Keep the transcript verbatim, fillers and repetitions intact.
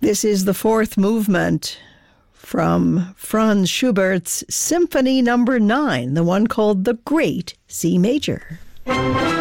This is the fourth movement from Franz Schubert's Symphony Number nine, the one called the Great C Major.